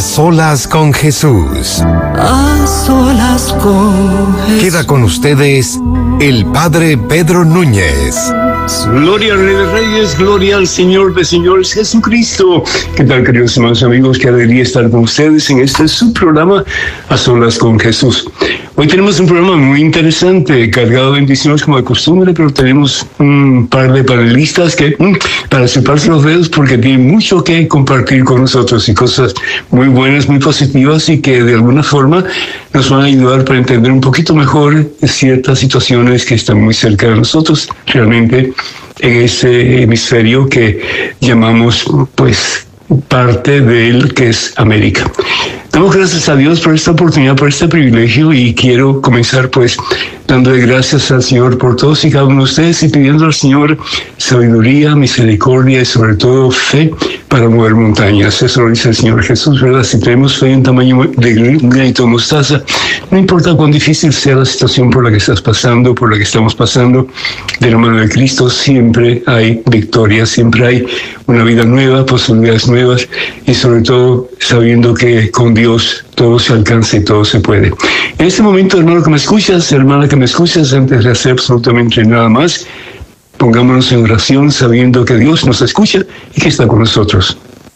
Solas con Jesús. A solas con Jesús. Queda con ustedes el Padre Pedro Núñez. Gloria al Rey de Reyes, gloria al Señor de Señores, Jesucristo. ¿Qué tal, queridos hermanos amigos? Qué alegría estar con ustedes en este su programa A Solas con Jesús. Hoy tenemos un programa muy interesante, cargado de bendiciones como de costumbre, pero tenemos un par de panelistas que, para separarse los dedos, porque tienen mucho que compartir con nosotros y cosas muy buenas, muy positivas y que de alguna forma nos van a ayudar para entender un poquito mejor ciertas situaciones que están muy cerca de nosotros, realmente en ese hemisferio que llamamos, pues, parte de él, que es América. Damos gracias a Dios por esta oportunidad, por este privilegio, y quiero comenzar pues dándole gracias al Señor por todos y cada uno de ustedes y pidiendo al Señor sabiduría, misericordia y sobre todo fe para mover montañas. Eso lo dice el Señor Jesús, ¿verdad? Si tenemos fe en tamaño de un granito de mostaza, no importa cuán difícil sea la situación por la que estás pasando, por la que estamos pasando, de la mano de Cristo siempre hay victoria, siempre hay una vida nueva, posibilidades nuevas y sobre todo sabiendo que con Dios todo se alcanza y todo se puede. En este momento, hermano que me escuchas, hermana que me escuchas, antes de hacer absolutamente nada más, pongámonos en oración sabiendo que Dios nos escucha y que está con nosotros.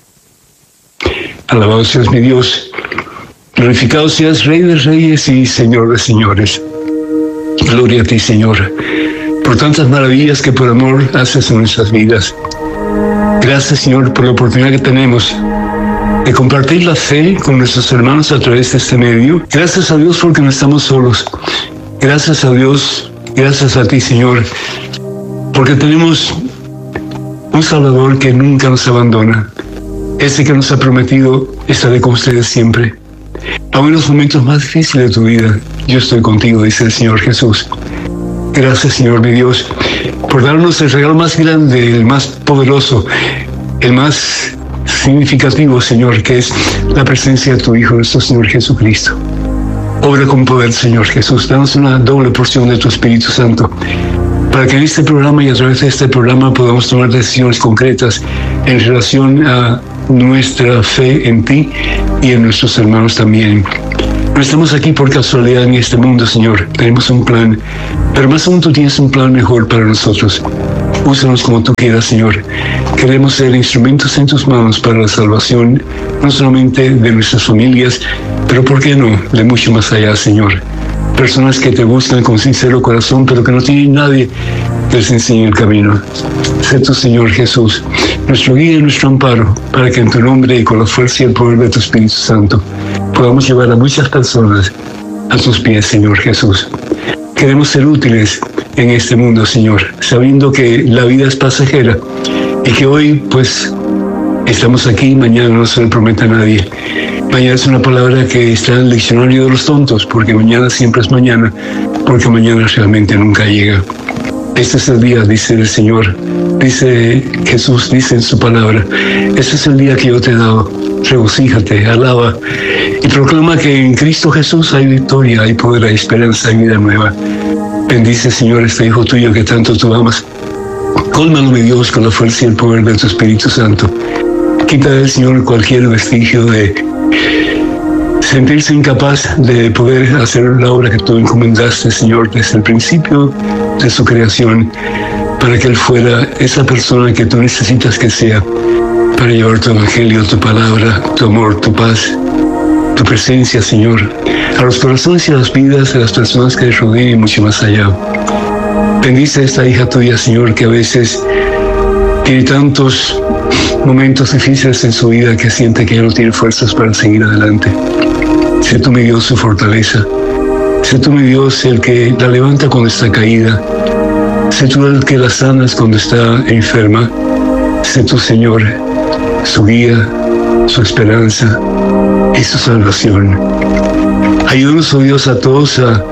Alabado seas mi Dios, glorificado seas Rey de Reyes y Señor de Señores. Gloria a ti, Señor, por tantas maravillas que por amor haces en nuestras vidas. Gracias, Señor, por la oportunidad que tenemos de compartir la fe con nuestros hermanos a través de este medio. Gracias a Dios porque no estamos solos. Gracias a Dios, gracias a ti, Señor, porque tenemos un Salvador que nunca nos abandona. Ese que nos ha prometido estaré con ustedes siempre. Aún en los momentos más difíciles de tu vida, yo estoy contigo, dice el Señor Jesús. Gracias, Señor mi Dios, por darnos el regalo más grande, el más poderoso, el más significativo, Señor, que es la presencia de tu Hijo, nuestro Señor Jesucristo. Obra con poder, Señor Jesús. Danos una doble porción de tu Espíritu Santo, para que en este programa y a través de este programa podamos tomar decisiones concretas en relación a nuestra fe en ti y en nuestros hermanos también. No estamos aquí por casualidad en este mundo, Señor. Tenemos un plan, pero más aún tú tienes un plan mejor para nosotros. Úsanos como tú quieras, Señor. Queremos ser instrumentos en tus manos para la salvación, no solamente de nuestras familias, pero ¿por qué no?, de mucho más allá, Señor. Personas que te buscan con sincero corazón, pero que no tienen nadie que les enseñe el camino. Sé tu Señor Jesús, nuestro guía y nuestro amparo, para que en tu nombre y con la fuerza y el poder de tu Espíritu Santo podamos llevar a muchas personas a tus pies, Señor Jesús. Queremos ser útiles en este mundo, Señor, sabiendo que la vida es pasajera y que hoy, pues, estamos aquí, mañana no se le promete a nadie. Mañana es una palabra que está en el diccionario de los tontos, porque mañana siempre es mañana, porque mañana realmente nunca llega. Este es el día, dice el Señor, dice Jesús, dice en su palabra, este es el día que yo te he dado. Regocíjate, alaba y proclama que en Cristo Jesús hay victoria, hay poder, hay esperanza, hay vida nueva. Bendice, Señor, este Hijo tuyo que tanto tú amas. Cólmalo, mi Dios, con la fuerza y el poder de tu Espíritu Santo. Quita del Señor cualquier vestigio de sentirse incapaz de poder hacer la obra que tú encomendaste, Señor, desde el principio de su creación, para que Él fuera esa persona que tú necesitas que sea, para llevar tu evangelio, tu palabra, tu amor, tu paz, tu presencia, Señor, a los corazones y a las vidas de las personas que les rodean y mucho más allá. Bendice a esta hija tuya, Señor, que a veces tiene tantos momentos difíciles en su vida que siente que ya no tiene fuerzas para seguir adelante. Sé tú, mi Dios, su fortaleza. Sé tú, mi Dios, el que la levanta cuando está caída. Sé tú el que la sanas cuando está enferma. Sé tú, Señor, su guía, su esperanza y su salvación. Ayúdanos, oh Dios, a todos a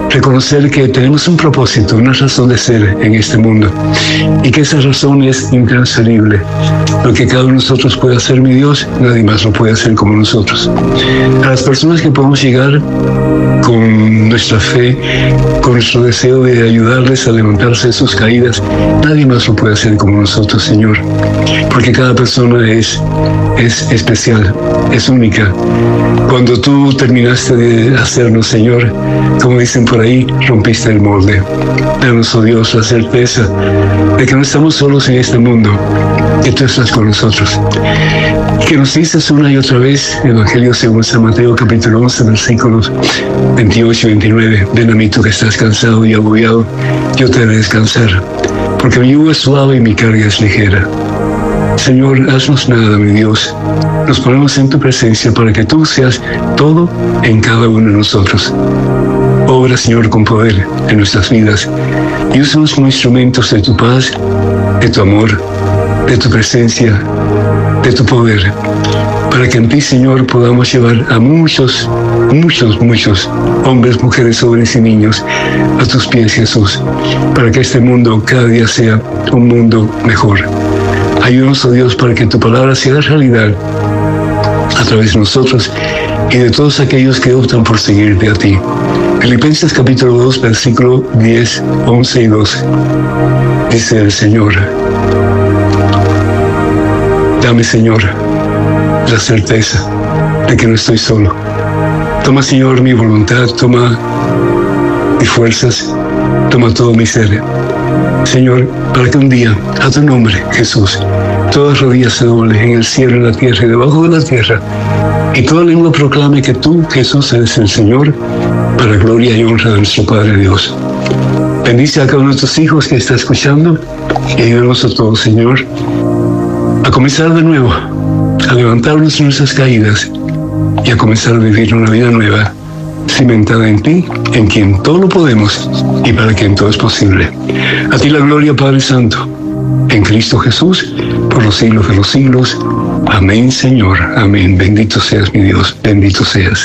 reconocer que tenemos un propósito, una razón de ser en este mundo y que esa razón es intransferible. Lo que cada uno de nosotros puede hacer, mi Dios, nadie más lo puede hacer como nosotros. A las personas que podemos llegar con nuestra fe, con nuestro deseo de ayudarles a levantarse de sus caídas, nadie más lo puede hacer como nosotros, Señor, porque cada persona es especial, es única. Cuando tú terminaste de hacernos, Señor, como dicen por ahí, rompiste el molde. Danos, oh Dios, la certeza de que no estamos solos en este mundo, que tú estás con nosotros. Que nos dices una y otra vez, Evangelio según San Mateo, capítulo 11, versículos 28 y 29. Ven a mí tú que estás cansado y agobiado, yo te haré descansar, porque mi yugo es suave y mi carga es ligera. Señor, haznos nada, mi Dios. Nos ponemos en tu presencia para que tú seas todo en cada uno de nosotros. Obra, Señor, con poder en nuestras vidas y úsanos como instrumentos de tu paz, de tu amor, de tu presencia, de tu poder, para que en ti, Señor, podamos llevar a muchos hombres, mujeres, jóvenes y niños a tus pies, Jesús, para que este mundo cada día sea un mundo mejor. Ayúdanos, oh Dios, para que tu palabra sea realidad a través de nosotros y de todos aquellos que optan por seguirte a ti. Filipenses capítulo 2, versículo 10, 11 y 12. Dice el Señor: dame, Señor, la certeza de que no estoy solo. Toma, Señor, mi voluntad, toma mis fuerzas, toma todo mi ser. Señor, para que un día, a tu nombre, Jesús, toda rodilla se doble en el cielo, en la tierra y debajo de la tierra, y toda lengua proclame que tú, Jesús, eres el Señor, para gloria y honra de nuestro Padre Dios. Bendice a cada uno de tus hijos que está escuchando y ayúdanos a todos, Señor, a comenzar de nuevo, a levantarnos de nuestras caídas y a comenzar a vivir una vida nueva, cimentada en ti, en quien todo lo podemos y para quien todo es posible. A ti la gloria, Padre Santo, en Cristo Jesús, por los siglos de los siglos. Amén, Señor. Amén. Bendito seas, mi Dios. Bendito seas.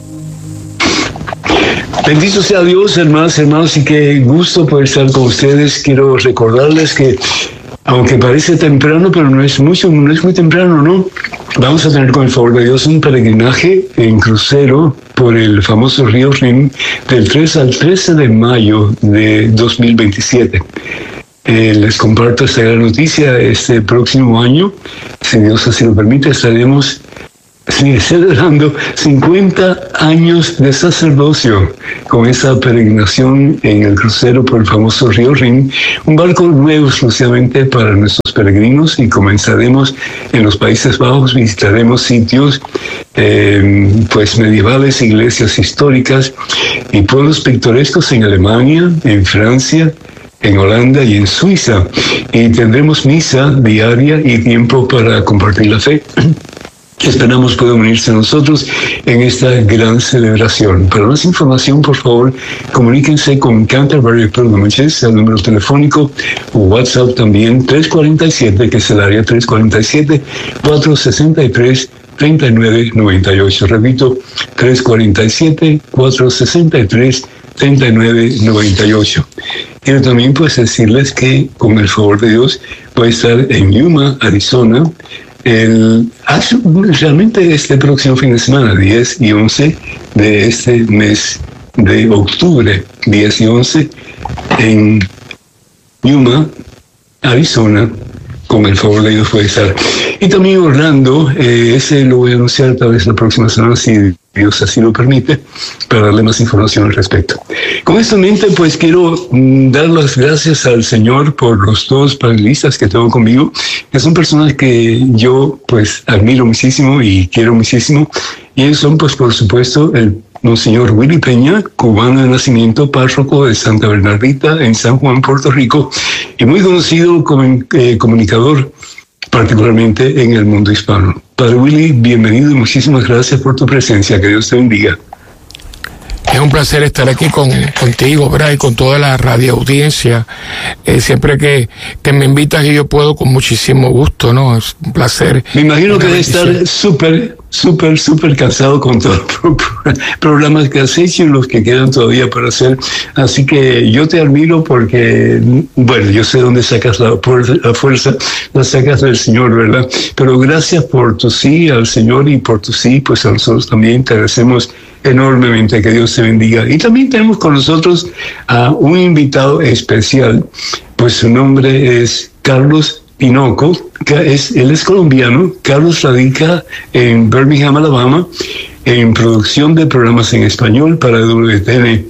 Bendito sea Dios, hermanos, y qué gusto poder estar con ustedes. Quiero recordarles que, aunque parece temprano, pero no es muy temprano, ¿no? Vamos a tener, con el favor de Dios, un peregrinaje en crucero por el famoso río Rin del 3 al 13 de mayo de 2027. Les comparto esta gran noticia. Este próximo año, si Dios así lo permite, estaremos celebrando 50 años de sacerdocio con esa peregrinación en el crucero por el famoso río Rin, un barco nuevo exclusivamente para nuestros peregrinos, y comenzaremos en los Países Bajos. Visitaremos sitios medievales, iglesias históricas y pueblos pintorescos en Alemania, en Francia, en Holanda y en Suiza, y tendremos misa diaria y tiempo para compartir la fe. Esperamos puedan unirse a nosotros en esta gran celebración. Para más información, por favor, comuníquense con Canterbury Pilgrimages, el número telefónico o WhatsApp también, 347, que es el área 347-463-3998. Repito, 347-463-3998. Quiero también decirles que, con el favor de Dios, voy a estar en Yuma, Arizona, realmente este próximo fin de semana, 10 y 11 de este mes de octubre, 10 y 11, en Yuma, Arizona. Con el favor de Dios puede estar. Y también Orlando, ese lo voy a anunciar tal vez la próxima semana, si Dios así lo permite, para darle más información al respecto. Con esto en mente, quiero dar las gracias al Señor por los dos panelistas que tengo conmigo, que son personas que yo admiro muchísimo y quiero muchísimo. Y ellos son, por supuesto, el Monseñor Willy Peña, cubano de nacimiento, párroco de Santa Bernardita en San Juan, Puerto Rico, y muy conocido como comunicador, particularmente en el mundo hispano. Padre Willy, bienvenido y muchísimas gracias por tu presencia. Que Dios te bendiga. Es un placer estar aquí contigo, ¿verdad? Y con toda la radio audiencia. Siempre que me invitas y yo puedo, con muchísimo gusto, ¿no? Es un placer. Me imagino que debe estar súper súper cansado con todos los programas que has hecho y los que quedan todavía por hacer. Así que yo te admiro porque, bueno, yo sé dónde sacas la fuerza, la sacas del Señor, ¿verdad? Pero gracias por tu sí al Señor y por tu sí, pues a nosotros también te agradecemos enormemente. Que Dios te bendiga. Y también tenemos con nosotros a un invitado especial, pues su nombre es Carlos Pinoco. Él es colombiano. Carlos radica en Birmingham, Alabama, en producción de programas en español para WTN.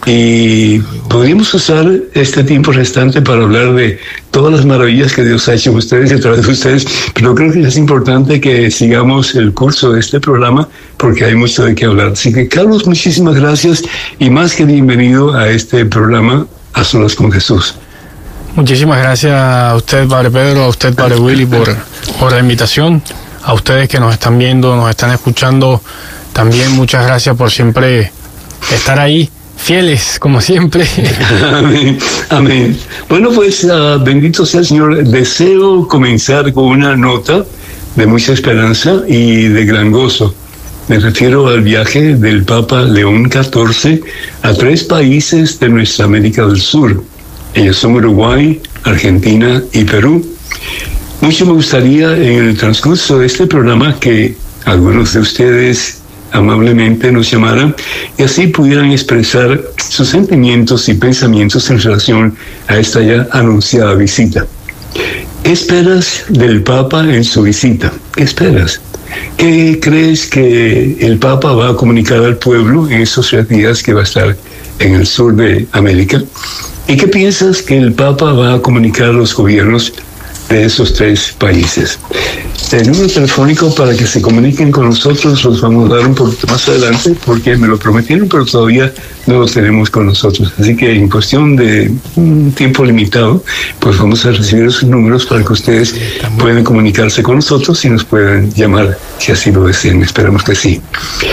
Y podríamos usar este tiempo restante para hablar de todas las maravillas que Dios ha hecho en ustedes y a través de ustedes, pero creo que es importante que sigamos el curso de este programa porque hay mucho de qué hablar. Así que, Carlos, muchísimas gracias y más que bienvenido a este programa A Solas con Jesús. Muchísimas gracias a usted, Padre Pedro, a usted, Padre Willy, por la invitación. A ustedes que nos están viendo, nos están escuchando, también muchas gracias por siempre estar ahí, fieles, como siempre. Amén, amén. Bueno, pues bendito sea el Señor. Deseo comenzar con una nota de mucha esperanza y de gran gozo. Me refiero al viaje del Papa León XIV a 3 países de nuestra América del Sur. Ellos son Uruguay, Argentina y Perú. Mucho me gustaría en el transcurso de este programa que algunos de ustedes amablemente nos llamaran y así pudieran expresar sus sentimientos y pensamientos en relación a esta ya anunciada visita. ¿Qué esperas del Papa en su visita? ¿Qué esperas? ¿Qué crees que el Papa va a comunicar al pueblo en esos 3 días que va a estar en el sur de América? ¿Y qué piensas que el Papa va a comunicar a los gobiernos de esos 3 países? El número telefónico para que se comuniquen con nosotros los vamos a dar un poquito más adelante porque me lo prometieron, pero todavía no lo tenemos con nosotros. Así que en cuestión de un tiempo limitado, pues vamos a recibir esos números para que ustedes puedan comunicarse con nosotros y nos puedan llamar si así lo desean. Esperamos que sí.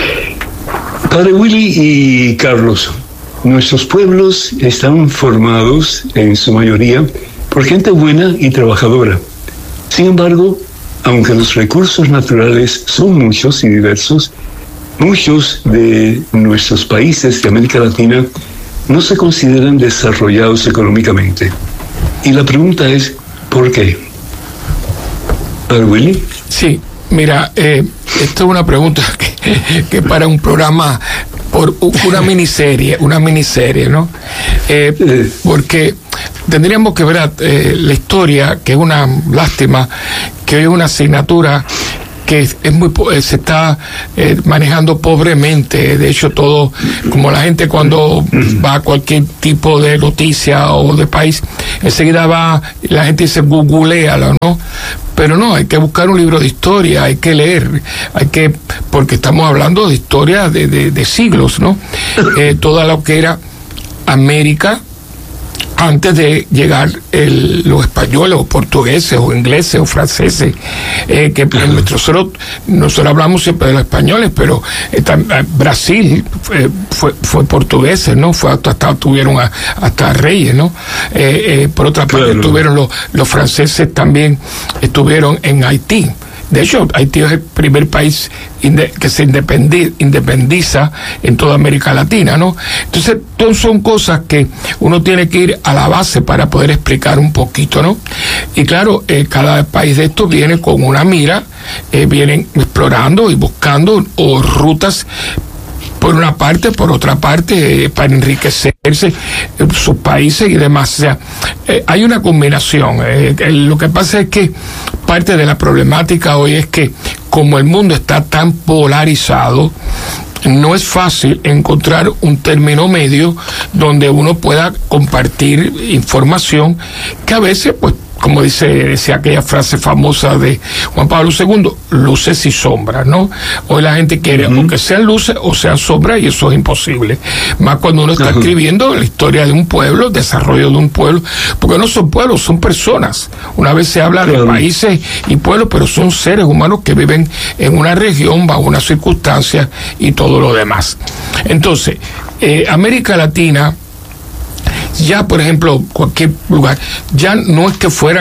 Padre Willy y Carlos, nuestros pueblos están formados en su mayoría por gente buena y trabajadora. Sin embargo, aunque los recursos naturales son muchos y diversos, muchos de nuestros países de América Latina no se consideran desarrollados económicamente. Y la pregunta es, ¿por qué? ¿Para Willy? Sí, mira, esta es una pregunta que para un programa, por una miniserie, ¿no? Porque tendríamos que ver la historia, que es una lástima, que hoy es una asignatura que se está manejando pobremente. De hecho, todo, como la gente cuando va a cualquier tipo de noticia o de país, enseguida la gente dice googlealo, ¿no? Pero no, hay que buscar un libro de historia, hay que leer, porque estamos hablando de historia de siglos, ¿no? Toda lo que era América antes de llegar los españoles o portugueses o ingleses o franceses, que nosotros hablamos siempre de los españoles, pero Brasil fue portugueses, ¿no? Tuvieron hasta reyes, ¿no? Por otra parte, claro, los franceses también estuvieron en Haití. De hecho, Haití es el primer país que se independiza en toda América Latina, ¿no? Entonces, son cosas que uno tiene que ir a la base para poder explicar un poquito, ¿no? Y claro, cada país de estos viene con una mira, vienen explorando y buscando rutas por una parte, por otra parte, para enriquecerse sus países y demás. O sea, hay una combinación. Lo que pasa es que parte de la problemática hoy es que como el mundo está tan polarizado, no es fácil encontrar un término medio donde uno pueda compartir información que a veces, pues, como decía aquella frase famosa de Juan Pablo II, luces y sombras, ¿no? Hoy la gente quiere o que sean luces o sean sombras, y eso es imposible. Más cuando uno está escribiendo la historia de un pueblo, el desarrollo de un pueblo, porque no son pueblos, son personas. Una vez se habla de países y pueblos, pero son seres humanos que viven en una región, bajo una circunstancia y todo lo demás. Entonces, América Latina, ya por ejemplo, cualquier lugar, ya no es que fueran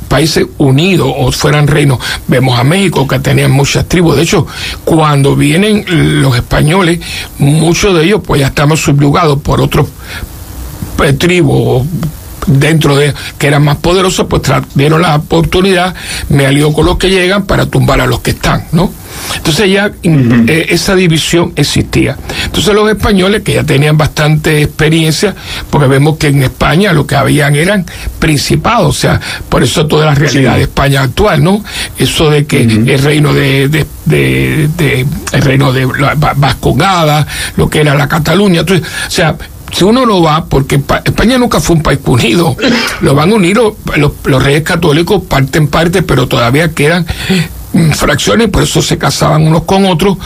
países unidos o fueran reinos. Vemos a México, que tenían muchas tribus. De hecho, cuando vienen los españoles, muchos de ellos pues ya estaban subyugados por otros tribus dentro de que eran más poderosos, pues dieron la oportunidad, me alió con los que llegan para tumbar a los que están, ¿no? Entonces ya esa división existía. Entonces los españoles, que ya tenían bastante experiencia, porque vemos que en España lo que habían eran principados, o sea, por eso toda la realidad de España actual, ¿no? Eso de que el reino el reino de la Vascongada, lo que era la Cataluña, entonces, o sea, si uno no va, porque España nunca fue un país unido, lo van unidos los reyes católicos parte en parte, pero todavía quedan fracciones, por eso se casaban unos con otros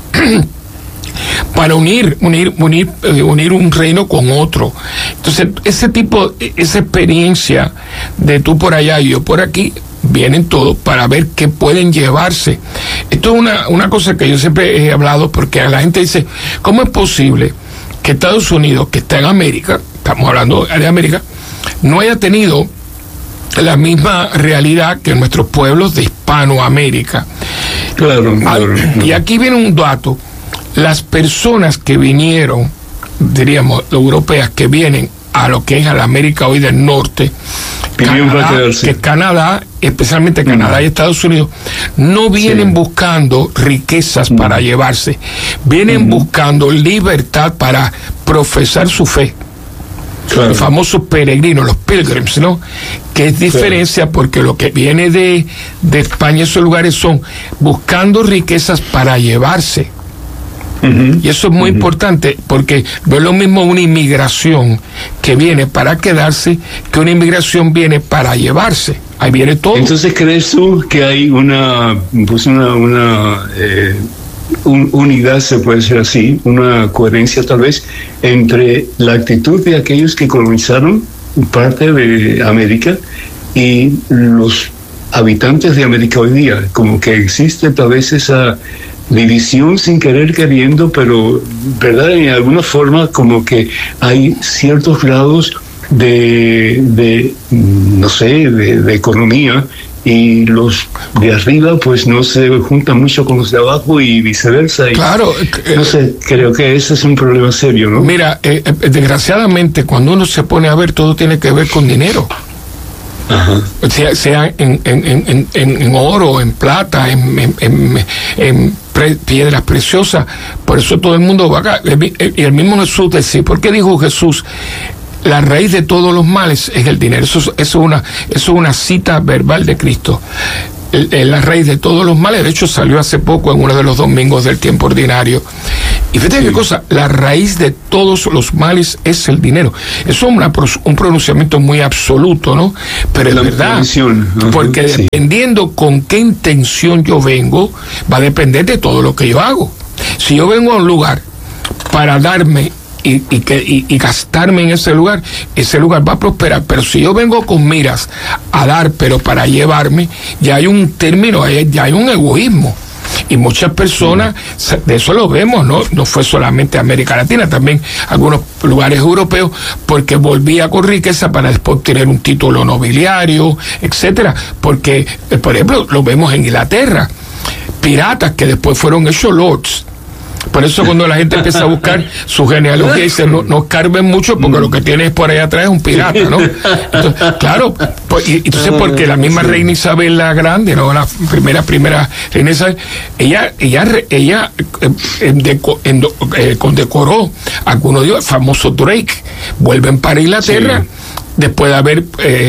para unir un reino con otro. Entonces esa experiencia de tú por allá y yo por aquí, vienen todos para ver qué pueden llevarse. Esto es una cosa que yo siempre he hablado, porque la gente dice, ¿cómo es posible que Estados Unidos, que está en América, estamos hablando de América, no haya tenido la misma realidad que nuestros pueblos de Hispanoamérica? Claro. Y aquí viene un dato: las personas que vinieron, diríamos, europeas, que vienen a lo que es a la América hoy del norte, Canadá, especialmente Canadá y Estados Unidos, no vienen buscando riquezas para llevarse, vienen buscando libertad para profesar su fe. Claro. Los famosos peregrinos, los pilgrims, ¿no? Que es diferencia, porque lo que viene de España, esos lugares son buscando riquezas para llevarse. Y eso es muy importante, porque no es lo mismo una inmigración que viene para quedarse que una inmigración viene para llevarse. Ahí viene todo. Entonces, ¿crees tú que hay una unidad, se puede decir así, una coherencia tal vez, entre la actitud de aquellos que colonizaron parte de América y los habitantes de América hoy día? Como que existe tal vez esa división sin querer queriendo, pero verdad, en alguna forma como que hay ciertos grados de no sé, de economía, y los de arriba pues no se juntan mucho con los de abajo y viceversa. Claro. No sé, creo que ese es un problema serio, ¿no? Mira, desgraciadamente cuando uno se pone a ver, todo tiene que ver con dinero. Ajá. Sea en oro, en plata, en piedras preciosas. Por eso todo el mundo va acá. Y el mismo Jesús decía, ¿por qué dijo Jesús? La raíz de todos los males es el dinero. Eso es una cita verbal de Cristo. La raíz de todos los males, de hecho salió hace poco en uno de los domingos del tiempo ordinario. Y fíjate qué cosa, la raíz de todos los males es el dinero. Eso es un pronunciamiento muy absoluto, ¿no? Pero es verdad, porque dependiendo con qué intención yo vengo, va a depender de todo lo que yo hago. Si yo vengo a un lugar para darme y gastarme en ese lugar va a prosperar. Pero si yo vengo con miras a dar, pero para llevarme, ya hay un término, ya hay un egoísmo. Y muchas personas, de eso lo vemos, no fue solamente América Latina, también algunos lugares europeos, porque volvía con riqueza para después obtener un título nobiliario, etcétera. Porque, por ejemplo, lo vemos en Inglaterra, piratas que después fueron hechos lords. Por eso cuando la gente empieza a buscar su genealogía, dice, no escarben mucho, porque lo que tienes por ahí atrás es un pirata, ¿no? Entonces, claro, entonces porque la misma reina Isabel la Grande, ¿no? La primera reina Isabel, ella condecoró a algunos dioses, el famoso Drake, vuelven para Inglaterra. Sí. Después de haber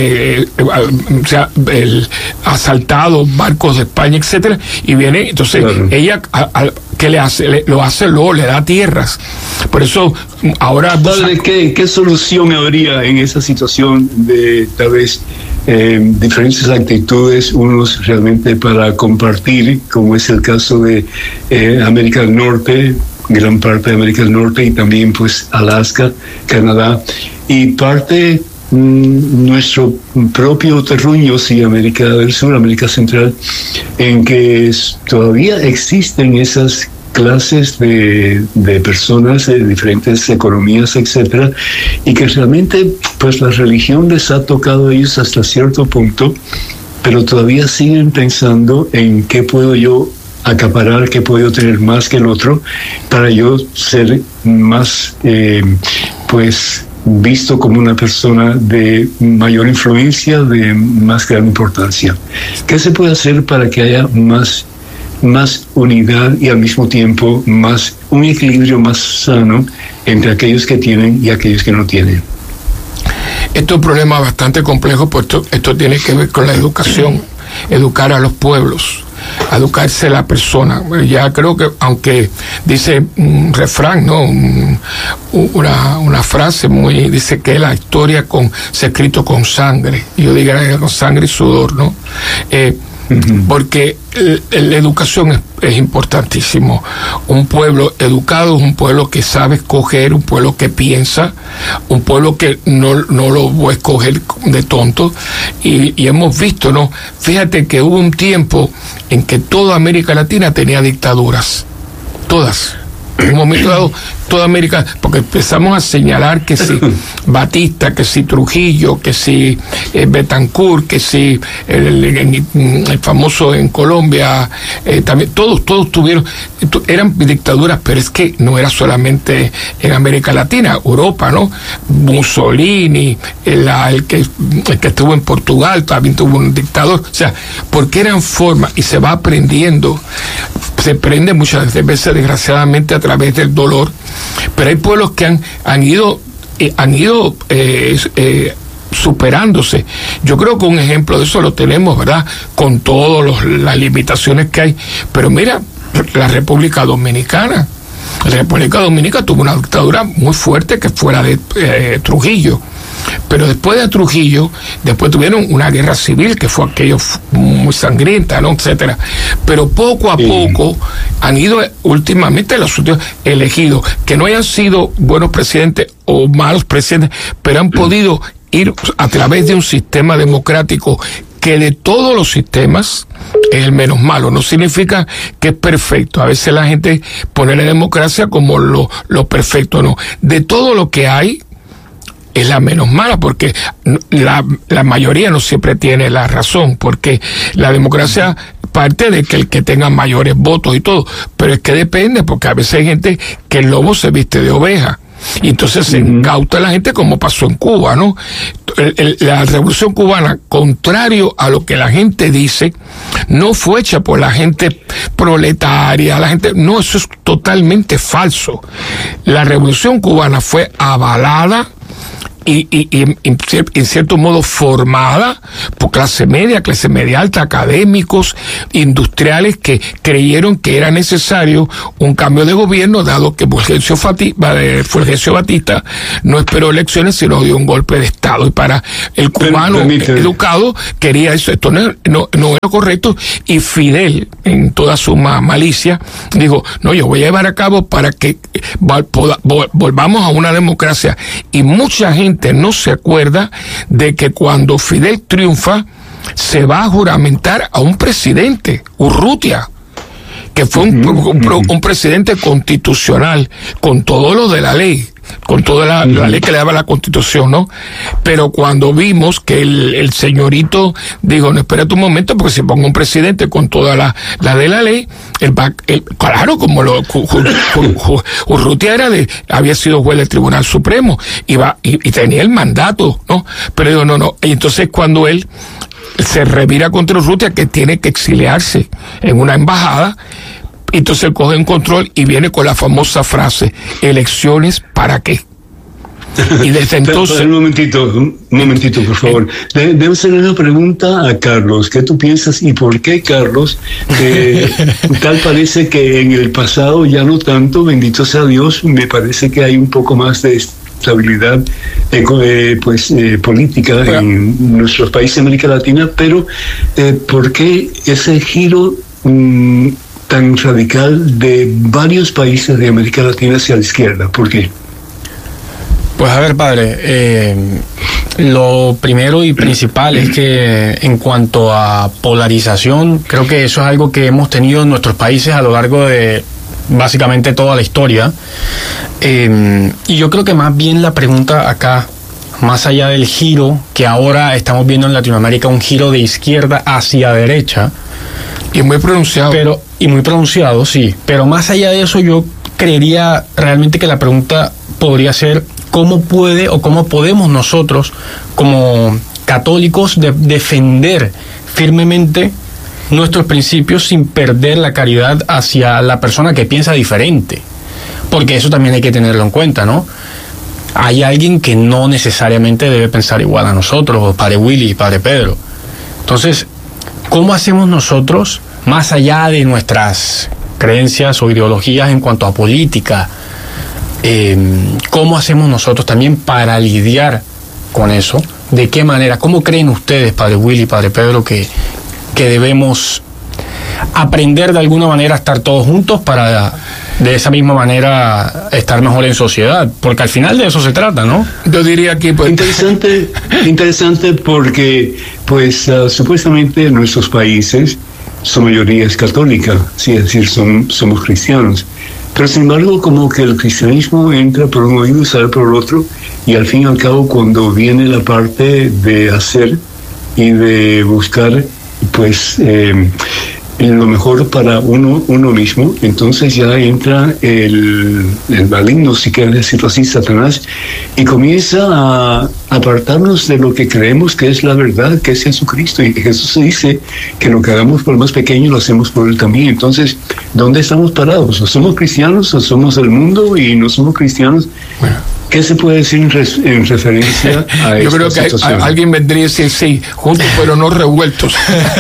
asaltado barcos de España, etcétera, y viene, entonces ella ¿qué le hace? Le da tierras. Por eso ahora... Padre, ¿qué solución habría en esa situación de tal vez diferentes actitudes, unos realmente para compartir, como es el caso de América del Norte, gran parte de América del Norte, y también pues Alaska, Canadá, y parte nuestro propio terruño, sí, América del Sur, América Central, en que todavía existen esas clases de personas de diferentes economías, etcétera, y que realmente pues la religión les ha tocado a ellos hasta cierto punto, pero todavía siguen pensando en qué puedo yo acaparar, qué puedo tener más que el otro para yo ser más, pues, visto como una persona de mayor influencia, de más gran importancia. ¿Qué se puede hacer para que haya más unidad y al mismo tiempo un equilibrio más sano entre aquellos que tienen y aquellos que no tienen? Esto es un problema bastante complejo, porque esto tiene que ver con la educación, educar a los pueblos, educarse la persona. Ya creo que, aunque dice un refrán, ¿no? Una frase dice que la historia se ha escrito con sangre. Yo diría con sangre y sudor, ¿no? Porque la educación es importantísimo. Un pueblo educado es un pueblo que sabe escoger, un pueblo que piensa, un pueblo que no lo voy a escoger de tonto. Y hemos visto, ¿no? Fíjate que hubo un tiempo en que toda América Latina tenía dictaduras. Todas. En un momento dado, toda América, porque empezamos a señalar que si Batista, que si Trujillo, que si Betancourt, que si el famoso en Colombia, también todos tuvieron, eran dictaduras, pero es que no era solamente en América Latina, Europa, ¿no? Mussolini, el que estuvo en Portugal, también tuvo un dictador, o sea, porque eran formas, y se va aprendiendo, se aprende muchas veces, desgraciadamente, a través del dolor, pero hay pueblos que han ido superándose. Yo creo que un ejemplo de eso lo tenemos, ¿verdad? Con todas las limitaciones que hay. Pero mira, la República Dominicana. La República Dominicana tuvo una dictadura muy fuerte que fuera de Trujillo. Pero después de Trujillo, después tuvieron una guerra civil que fue aquello muy sangrienta, ¿no? Etcétera. Pero poco a poco han ido últimamente los elegidos, que no hayan sido buenos presidentes o malos presidentes, pero han podido ir a través de un sistema democrático que de todos los sistemas es el menos malo. No significa que es perfecto. A veces la gente pone la democracia como lo perfecto, no. De todo lo que hay, es la menos mala, porque la mayoría no siempre tiene la razón, porque la democracia parte de que el que tenga mayores votos y todo, pero es que depende, porque a veces hay gente que el lobo se viste de oveja, y entonces se incauta a la gente, como pasó en Cuba, ¿no? La revolución cubana, contrario a lo que la gente dice, no fue hecha por la gente proletaria, no, eso es totalmente falso. La revolución cubana fue avalada y en cierto modo formada por clase media alta, académicos, industriales que creyeron que era necesario un cambio de gobierno, dado que Fulgencio Batista no esperó elecciones, sino dio un golpe de Estado. Y para el cubano educado quería eso. Esto no era correcto, y Fidel, en toda su malicia, dijo, no, yo voy a llevar a cabo para que volvamos a una democracia. Y mucha gente no se acuerda de que cuando Fidel triunfa, se va a juramentar a un presidente, Urrutia, que fue un presidente constitucional, con todo lo de la ley, con toda la ley que le daba la Constitución, ¿no? Pero cuando vimos que el señorito dijo, no, espérate un momento, porque si pongo un presidente con toda la de la ley, claro, como Urrutia había sido juez del Tribunal Supremo, y tenía el mandato, ¿no? Pero digo, no. Y entonces cuando él se revira contra Urrutia, que tiene que exiliarse en una embajada, entonces él coge un control y viene con la famosa frase, ¿elecciones para qué? Y desde entonces... Un momentito, por favor. Debo hacer una pregunta a Carlos. ¿Qué tú piensas y por qué, Carlos? Tal parece que en el pasado ya no tanto, bendito sea Dios, me parece que hay un poco más de estabilidad política en nuestros países de América Latina, pero ¿por qué ese giro tan radical de varios países de América Latina hacia la izquierda? ¿Por qué? Pues a ver, padre, lo primero y principal es que en cuanto a polarización, creo que eso es algo que hemos tenido en nuestros países a lo largo de básicamente toda la historia. Y yo creo que más bien la pregunta acá más allá del giro que ahora estamos viendo en Latinoamérica, un giro de izquierda hacia derecha. Y muy pronunciado. Y muy pronunciado, sí. Pero más allá de eso, yo creería realmente que la pregunta podría ser cómo puede o cómo podemos nosotros, como católicos, defender firmemente nuestros principios sin perder la caridad hacia la persona que piensa diferente. Porque eso también hay que tenerlo en cuenta, ¿no? Hay alguien que no necesariamente debe pensar igual a nosotros, Padre Willy, Padre Pedro. Entonces, ¿cómo hacemos nosotros, más allá de nuestras creencias o ideologías en cuanto a política, cómo hacemos nosotros también para lidiar con eso? ¿De qué manera? ¿Cómo creen ustedes, Padre Willy, Padre Pedro, que debemos aprender de alguna manera a estar todos juntos para de esa misma manera estar mejor en sociedad? Porque al final de eso se trata, ¿no? Yo diría que pues, interesante porque pues supuestamente en nuestros países su mayoría es católica, sí, es decir, somos cristianos, pero sin embargo como que el cristianismo entra por un oído y sale por el otro, y al fin y al cabo cuando viene la parte de hacer y de buscar pues lo mejor para uno mismo, entonces ya entra el maligno, si quieres decirlo así, Satanás, y comienza a apartarnos de lo que creemos que es la verdad, que es Jesucristo, y Jesús dice que lo que hagamos por el más pequeño lo hacemos por él también. Entonces, ¿dónde estamos parados? ¿O somos cristianos o somos del mundo y no somos cristianos? Bueno, ¿qué se puede decir en referencia a yo esta creo que situación? Alguien vendría a decir sí, juntos pero no revueltos.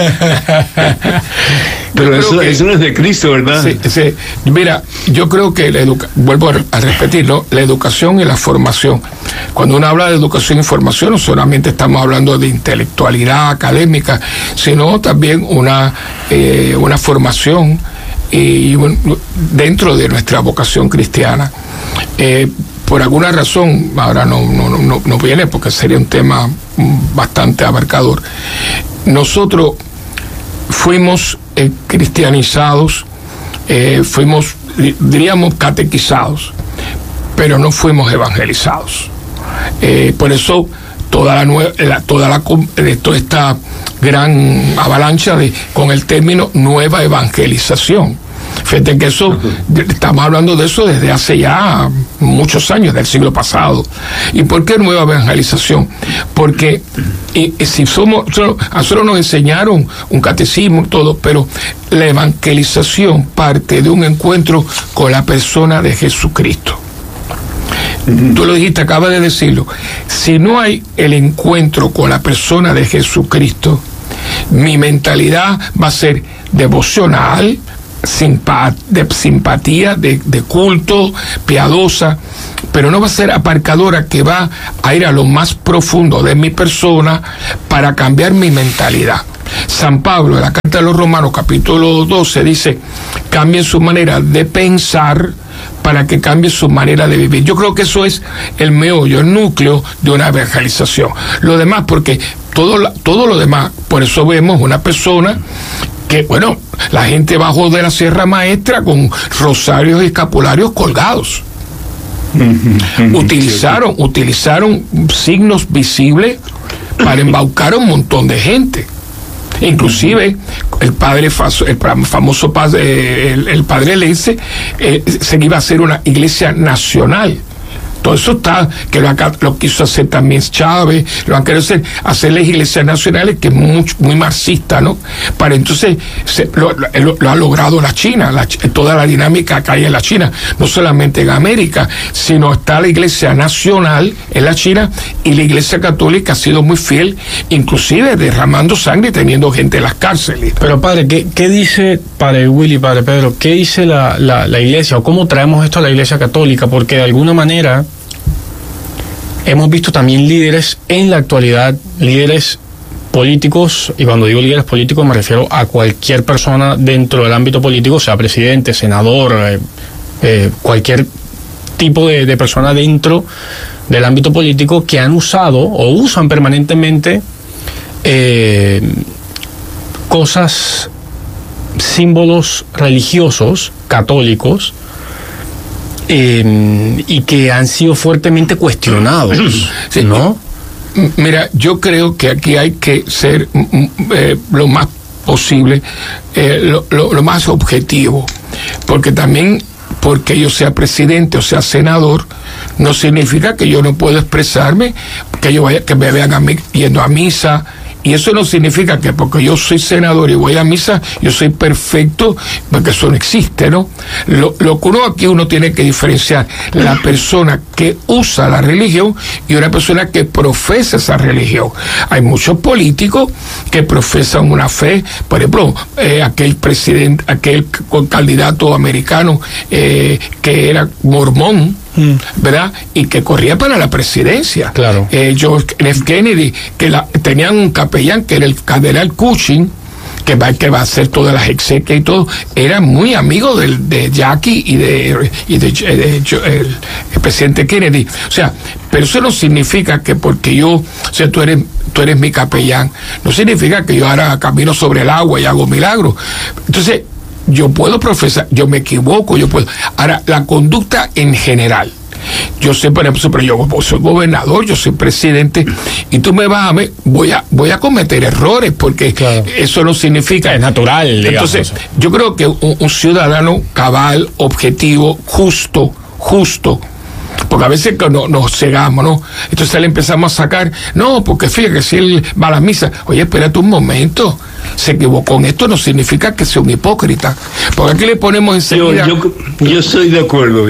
Pero eso no es de Cristo, ¿verdad? Sí, sí. Mira, yo creo que vuelvo a repetirlo, la educación y la formación. Cuando uno habla de educación y formación, no solamente estamos hablando de intelectualidad académica, sino también una formación dentro de nuestra vocación cristiana. Por alguna razón, ahora no viene porque sería un tema bastante abarcador, nosotros fuimos cristianizados, fuimos, diríamos, catequizados, pero no fuimos evangelizados. Por eso toda esta gran avalancha con el término nueva evangelización. Fíjate que eso, estamos hablando de eso desde hace ya muchos años, del siglo pasado. ¿Y por qué nueva evangelización? Porque si a nosotros nos enseñaron un catecismo y todo, pero la evangelización parte de un encuentro con la persona de Jesucristo. Tú lo dijiste, acabas de decirlo. Si no hay el encuentro con la persona de Jesucristo, mi mentalidad va a ser devocional, de simpatía, de culto, piadosa, pero no va a ser aparcadora, que va a ir a lo más profundo de mi persona para cambiar mi mentalidad. San Pablo, en la carta de los Romanos, capítulo 12, dice: cambien su manera de pensar para que cambie su manera de vivir. Yo creo que eso es el meollo, el núcleo de una evangelización. Lo demás, porque todo lo demás, por eso vemos una persona que, bueno, la gente bajó de la Sierra Maestra con rosarios y escapularios colgados. Utilizaron signos visibles para embaucar a un montón de gente. Inclusive el famoso padre, el padre Lense, se iba a hacer una iglesia nacional. Todo eso está, que lo quiso hacer también Chávez, lo han querido hacer las iglesias nacionales, que es muy marxista, ¿no? Para entonces, lo ha logrado la China, toda la dinámica que hay en la China, no solamente en América, sino está la iglesia nacional en la China, y la iglesia católica ha sido muy fiel, inclusive derramando sangre y teniendo gente en las cárceles. Pero padre, ¿qué dice, padre Willy, padre Pedro, qué dice la iglesia, o cómo traemos esto a la iglesia católica? Porque de alguna manera hemos visto también líderes en la actualidad, líderes políticos, y cuando digo líderes políticos me refiero a cualquier persona dentro del ámbito político, sea presidente, senador, cualquier tipo de persona dentro del ámbito político, que han usado o usan permanentemente cosas, símbolos religiosos católicos, y que han sido fuertemente cuestionados, sí, ¿no? Mira, yo creo que aquí hay que ser lo más posible, lo más objetivo, porque también porque yo sea presidente o sea senador no significa que yo no puedo expresarme, que me vean a mí yendo a misa. Y eso no significa que porque yo soy senador y voy a misa, yo soy perfecto, porque eso no existe, ¿no? Lo que uno tiene que diferenciar, la persona que usa la religión y una persona que profesa esa religión. Hay muchos políticos que profesan una fe, por ejemplo, aquel candidato americano que era mormón, ¿verdad? Y que corría para la presidencia. Claro. John F. Kennedy, tenían un capellán que era el cardenal Cushing, que va a hacer todas las exequias y todo, era muy amigo de Jackie y el presidente Kennedy. O sea, pero eso no significa que porque tú eres mi capellán, no significa que yo ahora camino sobre el agua y hago milagros. Entonces, yo puedo profesar, yo me equivoco, yo puedo. Ahora, la conducta en general. Yo sé, por ejemplo, pero yo soy gobernador, yo soy presidente, y tú me vas a ver, voy a cometer errores, porque claro, eso no significa. Es natural, digamos. Entonces, yo creo que un ciudadano cabal, objetivo, justo, porque a veces nos cegamos, ¿no? Entonces le empezamos a sacar, no, porque fíjate que si él va a la misa, oye, espérate un momento, se equivocó en esto, no significa que sea un hipócrita, porque aquí le ponemos enseguida. Yo estoy de acuerdo,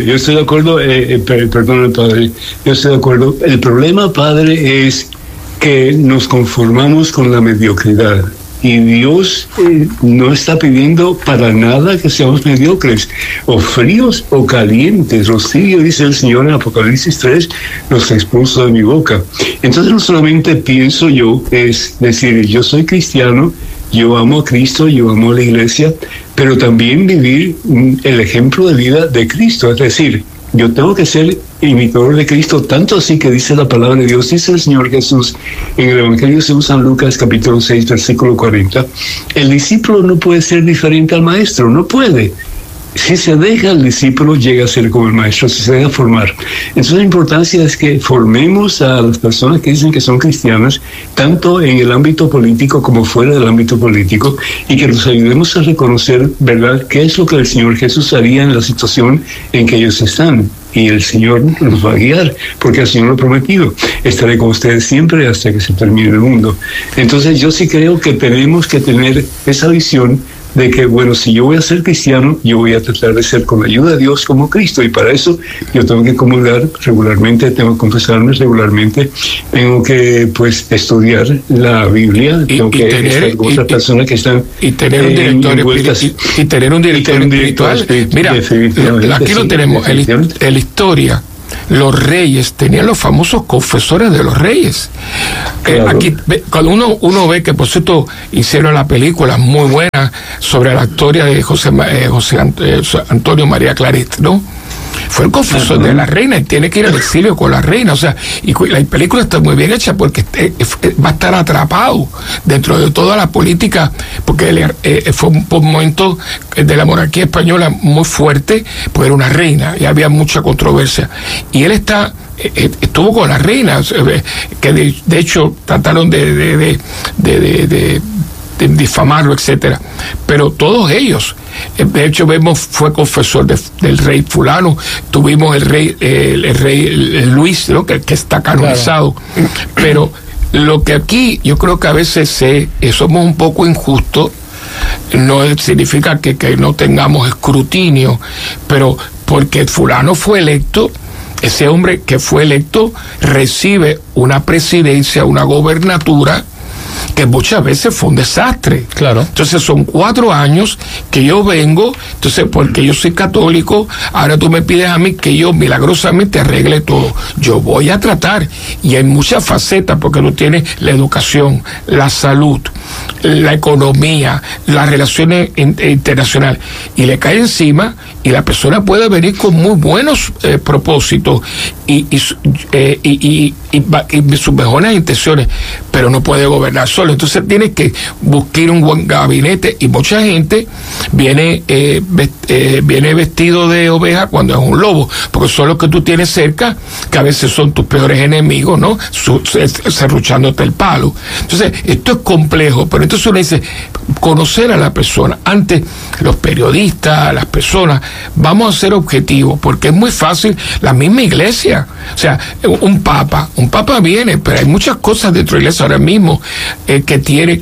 perdón, padre, yo estoy de acuerdo. El problema, padre, es que nos conformamos con la mediocridad. Y Dios no está pidiendo para nada que seamos mediocres, o fríos o calientes. Los tibios, dice el Señor en Apocalipsis 3, los expulso de mi boca. Entonces no solamente pienso yo, es decir, yo soy cristiano, yo amo a Cristo, yo amo a la iglesia, pero también vivir el ejemplo de vida de Cristo, es decir, yo tengo que ser imitador de Cristo, tanto así que dice la palabra de Dios, dice el Señor Jesús en el Evangelio según San Lucas, capítulo 6, versículo 40, el discípulo no puede ser diferente al maestro, no puede. Si se deja el discípulo, llega a ser como el maestro, si se deja formar. Entonces la importancia es que formemos a las personas que dicen que son cristianas, tanto en el ámbito político como fuera del ámbito político, y que los ayudemos a reconocer, ¿verdad?, qué es lo que el Señor Jesús haría en la situación en que ellos están. Y el Señor nos va a guiar, porque el Señor lo ha prometido. Estaré con ustedes siempre hasta que se termine el mundo. Entonces yo sí creo que tenemos que tener esa visión de que, bueno, si yo voy a ser cristiano, yo voy a tratar de ser con la ayuda de Dios como Cristo, y para eso yo tengo que comulgar regularmente, tengo que confesarme regularmente, tengo que, pues, estudiar la Biblia, tengo que estar con otras personas que están tener un director espiritual. Mira, aquí lo tenemos, en la historia. Los reyes tenían los famosos confesores de los reyes. Claro. Aquí, cuando uno ve que, por cierto, hicieron la película muy buena sobre la historia de José Antonio María Claret, ¿no? Fue el confesor de la reina y tiene que ir al exilio con la reina. O sea, y la película está muy bien hecha porque va a estar atrapado dentro de toda la política, porque fue un momento de la monarquía española muy fuerte, porque era una reina y había mucha controversia. Y él estuvo con la reina, que de hecho trataron de difamarlo, etcétera, pero todos ellos, de hecho fue confesor del rey fulano, tuvimos el rey Luis, ¿no?, que está canonizado. Claro. Pero lo que aquí yo creo que a veces somos un poco injustos, no significa que no tengamos escrutinio, pero porque fulano fue electo, ese hombre que fue electo recibe una presidencia, una gobernatura, que muchas veces fue un desastre. Claro. Entonces son 4 años que yo vengo, entonces porque yo soy católico, ahora tú me pides a mí que yo milagrosamente arregle todo. Yo voy a tratar, y hay muchas facetas, porque tú tienes la educación, la salud, la economía, las relaciones internacionales, y le cae encima, y la persona puede venir con muy buenos propósitos y sus mejores intenciones, pero no puede gobernar solo. Entonces tienes que buscar un buen gabinete, y mucha gente viene vestido de oveja cuando es un lobo, porque son los que tú tienes cerca, que a veces son tus peores enemigos, ¿no? Serruchándote el palo. Entonces, esto es complejo, pero entonces uno dice, conocer a la persona. Antes, los periodistas, las personas, vamos a ser objetivos, porque es muy fácil, la misma iglesia, o sea, un papa viene, pero hay muchas cosas dentro de la iglesia ahora mismo que tiene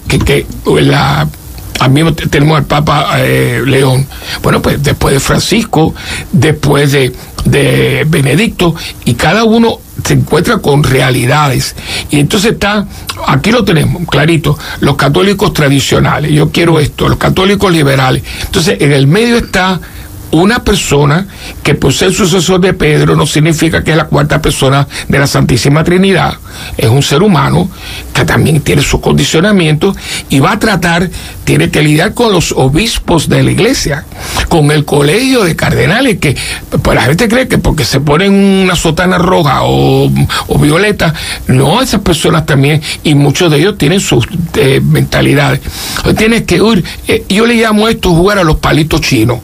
al mismo tenemos al Papa León. Bueno, pues después de Francisco, después de Benedicto, y cada uno se encuentra con realidades. Y entonces aquí lo tenemos, clarito, los católicos tradicionales, yo quiero esto, los católicos liberales. Entonces, en el medio está una persona que por ser sucesor de Pedro no significa que es la cuarta persona de la Santísima Trinidad. Es un ser humano que también tiene sus condicionamientos y va a tiene que lidiar con los obispos de la iglesia, con el colegio de cardenales, que pues la gente cree que porque se ponen una sotana roja o violeta, no, esas personas también, y muchos de ellos tienen sus mentalidades. Tienes que yo le llamo esto jugar a los palitos chinos.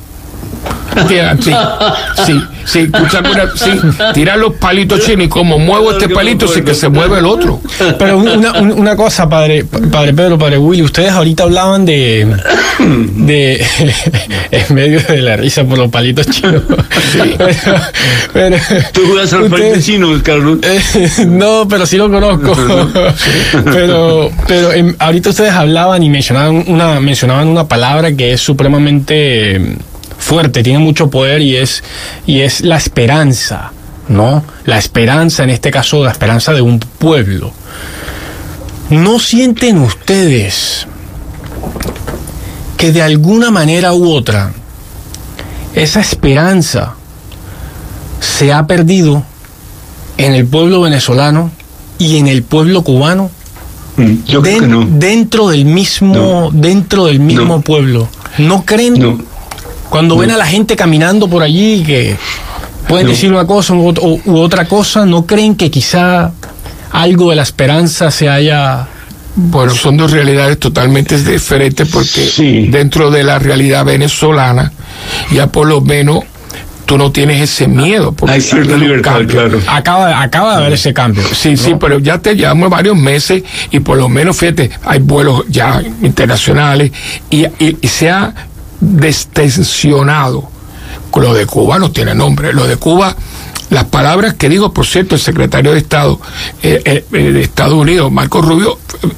Tirar los palitos chinos, y como muevo este palito, sí que se mueve el otro. Pero una cosa, padre Pedro, padre Willy, ustedes ahorita hablaban de en medio de la risa por los palitos chinos. pero ¿tú juegas a los palitos chinos, Carlos? No, pero sí lo conozco. pero ahorita ustedes hablaban y mencionaban una palabra que es supremamente fuerte, tiene mucho poder, y es la esperanza, ¿no? La esperanza, en este caso, la esperanza de un pueblo. ¿No sienten ustedes que de alguna manera u otra esa esperanza se ha perdido en el pueblo venezolano y en el pueblo cubano? Yo creo que no. Dentro del mismo pueblo. ¿No creen? No. Cuando ven a la gente caminando por allí, que pueden decir una cosa u otra cosa, ¿no creen que quizá algo de la esperanza se haya...? Bueno, son dos realidades totalmente diferentes, porque dentro de la realidad venezolana, ya por lo menos tú no tienes ese miedo. Hay cierta libertad, claro. Acaba de haber ese cambio. Sí, ¿no? Sí, pero ya te llevamos varios meses, y por lo menos, fíjate, hay vuelos ya internacionales, y se ha destensionado. Lo de Cuba no tiene nombre. Lo de Cuba, las palabras que dijo, por cierto, el secretario de Estado de Estados Unidos, Marco Rubio,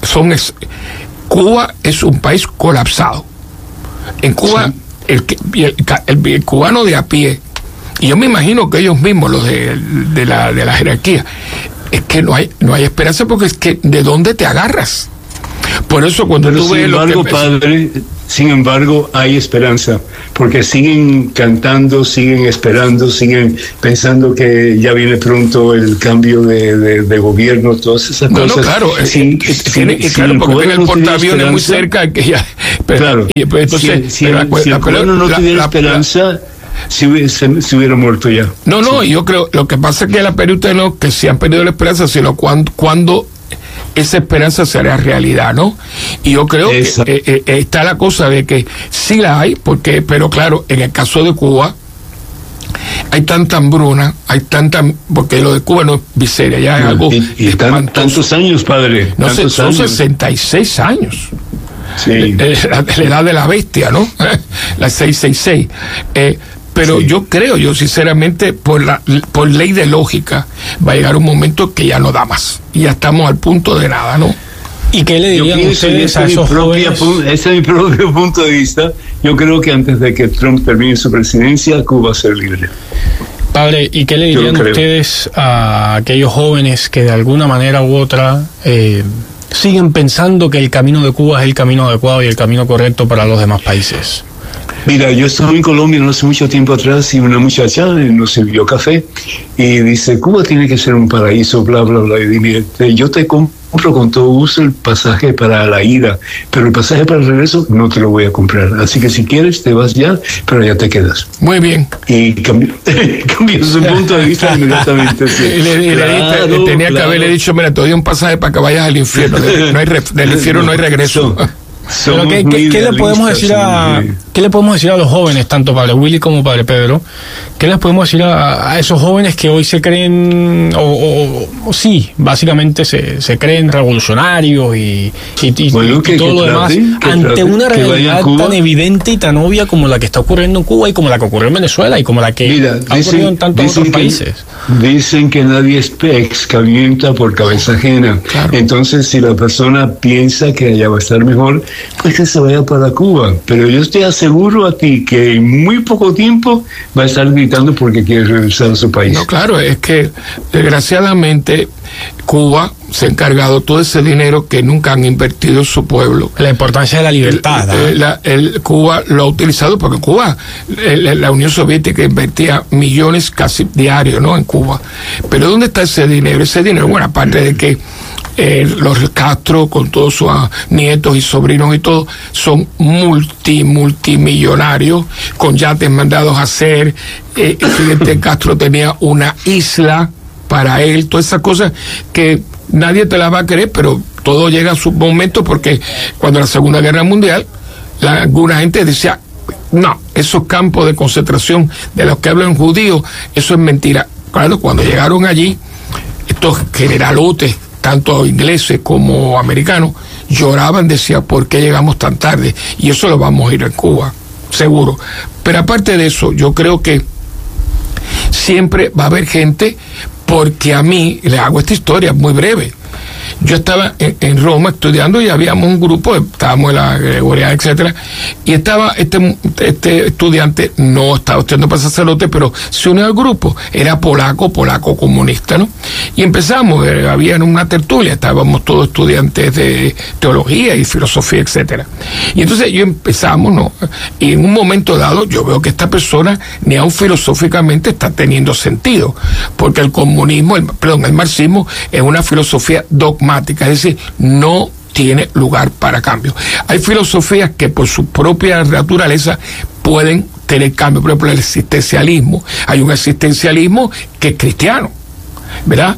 Cuba es un país colapsado. En Cuba, el cubano de a pie, y yo me imagino que ellos mismos, los de la jerarquía, es que no hay esperanza, porque es que ¿de dónde te agarras? Por eso cuando tú ves sin embargo, hay esperanza, porque siguen cantando, siguen esperando, siguen pensando que ya viene pronto el cambio de gobierno, todas esas cosas. No, claro, claro, porque tiene el portaaviones muy cerca, que ya... Claro, si el cubano no tuviera esperanza, se hubiera muerto ya. No, yo creo, lo que pasa es que la periodista no que se han perdido la esperanza, sino cuando esa esperanza será realidad, ¿no? Y yo creo que está la cosa de que sí la hay, pero claro, en el caso de Cuba hay tanta hambruna, porque lo de Cuba no es miseria, ya es algo tantos años, padre. No sé, son 66 años. Sí. La edad de la bestia, ¿no? La 666. Pero yo sinceramente, por ley de lógica, va a llegar un momento que ya no da más. Y ya estamos al punto de nada, ¿no? ¿Y qué le dirían ustedes a esos jóvenes? Ese es mi propio punto de vista. Yo creo que antes de que Trump termine su presidencia, Cuba va a ser libre. Padre, ¿y qué le dirían ustedes a aquellos jóvenes que de alguna manera u otra siguen pensando que el camino de Cuba es el camino adecuado y el camino correcto para los demás países? Mira, yo estaba en Colombia no hace mucho tiempo atrás y una muchacha nos sirvió café y dice, Cuba tiene que ser un paraíso, bla, bla, bla. Y dije, yo te compro con todo gusto el pasaje para la ida, pero el pasaje para el regreso no te lo voy a comprar. Así que si quieres te vas ya, pero ya te quedas. Muy bien. Y cambió su punto de vista inmediatamente. Sí. Tenía que haberle dicho, mira, te doy un pasaje para que vayas al infierno. Del infierno no hay regreso. Pero ¿qué le podemos decir ¿qué le podemos decir a los jóvenes, tanto Padre Willy como Padre Pedro? ¿Qué les podemos decir a esos jóvenes que hoy se creen, o sí, básicamente se creen revolucionarios y todo lo demás, ante una realidad tan evidente y tan obvia como la que está ocurriendo en Cuba y como la que ocurrió en Venezuela y como la que ha ocurrido en tantos otros países? Dicen que nadie es escabienta por cabeza ajena. Claro. Entonces, si la persona piensa que allá va a estar mejor, pues que se vaya para Cuba. Pero yo te aseguro a ti que en muy poco tiempo va a estar gritando porque quiere regresar a su país. No, claro, es que desgraciadamente Cuba se ha encargado todo ese dinero que nunca han invertido en su pueblo. La importancia de la libertad. Cuba lo ha utilizado porque Cuba, la Unión Soviética invertía millones casi diarios, ¿no?, en Cuba. Pero ¿dónde está ese dinero? Ese dinero, bueno, aparte de que los Castro, con todos sus nietos y sobrinos y todo, son multimillonarios, con yates mandados a hacer. Fíjate, Castro tenía una isla para él, todas esas cosas que nadie te las va a creer, pero todo llega a su momento, porque cuando la Segunda Guerra Mundial, alguna gente decía, no, esos campos de concentración de los que hablan judíos, eso es mentira. Claro, cuando llegaron allí, estos generalotes, tanto ingleses como americanos, lloraban, decían, ¿por qué llegamos tan tarde? Y eso lo vamos a ir en Cuba, seguro. Pero aparte de eso, yo creo que siempre va a haber gente, porque a mí, le hago esta historia muy breve. Yo estaba en Roma estudiando y habíamos un grupo, estábamos en la Gregoriana, etcétera, y estaba este estudiante, no estaba estudiando para sacerdote, pero se unió al grupo, era polaco comunista, ¿no? Y empezamos, había una tertulia, estábamos todos estudiantes de teología y filosofía, etcétera. Y entonces empezamos, ¿no? Y en un momento dado yo veo que esta persona ni aun filosóficamente está teniendo sentido, porque el comunismo, el marxismo es una filosofía dogmática, es decir, no tiene lugar para cambio. Hay filosofías que por su propia naturaleza pueden tener cambio. Por ejemplo, el existencialismo. Hay un existencialismo que es cristiano, ¿verdad?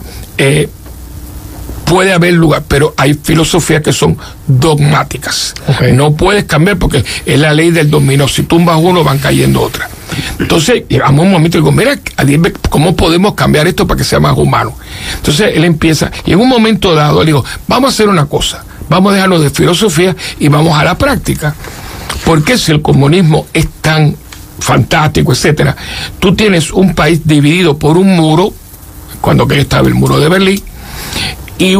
Puede haber lugar, pero hay filosofías que son dogmáticas. Okay. No puedes cambiar porque es la ley del dominó. Si tumbas uno, van cayendo otras. Entonces, llegamos a un momento y digo, mira, ¿cómo podemos cambiar esto para que sea más humano? Entonces, él empieza, y en un momento dado, le digo, vamos a hacer una cosa, vamos a dejarnos de filosofía y vamos a la práctica. Porque si el comunismo es tan fantástico, etcétera, tú tienes un país dividido por un muro, cuando que estaba el muro de Berlín, y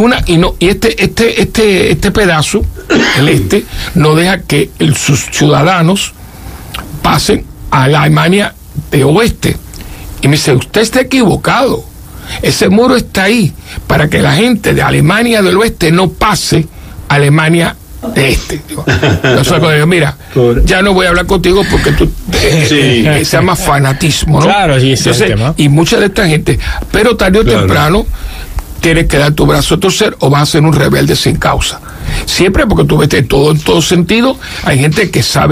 este pedazo, no deja que sus ciudadanos pasen a la Alemania de oeste. Y me dice, usted está equivocado. Ese muro está ahí para que la gente de Alemania del oeste no pase a Alemania de este. Digo, mira, ya no voy a hablar contigo porque tú se llama fanatismo, ¿no? Claro, sí, ese es el tema. Y mucha de esta gente, pero tarde o temprano tienes que dar tu brazo a torcer o vas a ser un rebelde sin causa. Siempre, porque tú ves todo en todo sentido, hay gente que sabe